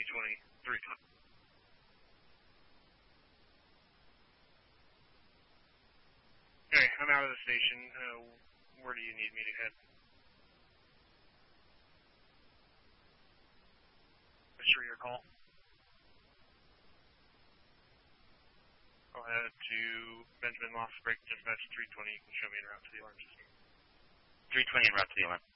320. Okay, I'm out of the station. Where do you need me to head? Sure, your call. I'll head to Benjamin Loft Break Dispatch 320. You can show me en route to the alarm system. 320 en route to the alarm.